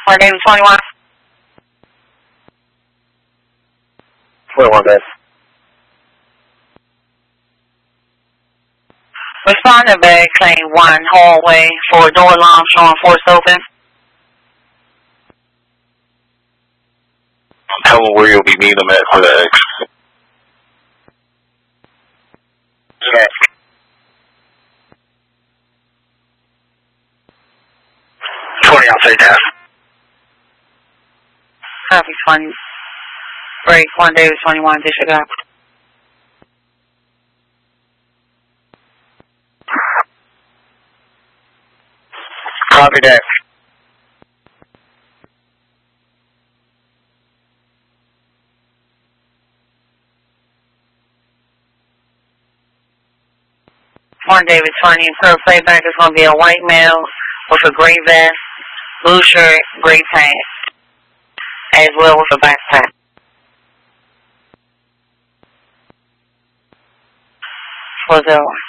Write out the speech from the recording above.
Fort Davis 21. 21 days. Respond to bag claim 1, hallway, 4 door alarm showing force open. Tell them where you'll be meeting them at for the X. Yes. 20 outside that. Copy 20. Break 1 Davis 21, disregard. Copy that. One David 20, per playback is going to be a white male with a gray vest, blue shirt, gray pants, as well with a backpack. 401.